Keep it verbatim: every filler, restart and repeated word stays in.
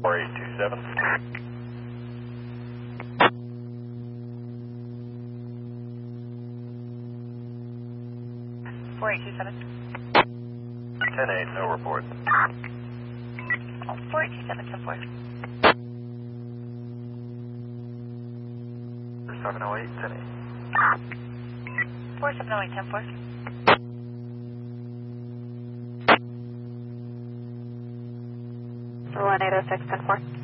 four eight two seven. four eight two seven. ten eight, no report. four eight two seven, ten four. seven oh eight, ten eight. four seven oh eight, ten four. one eight oh six, ten four.